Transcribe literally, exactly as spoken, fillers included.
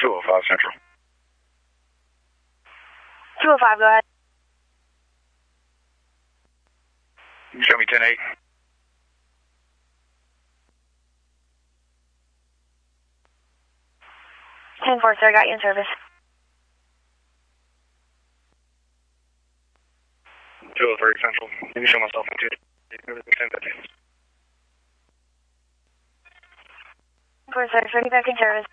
two oh five Central. two oh five, go ahead. You show me ten eight. ten four, sir, got you in service. two oh three Central. You can show myself in two. Everything ten fifty. four six, ready back in service.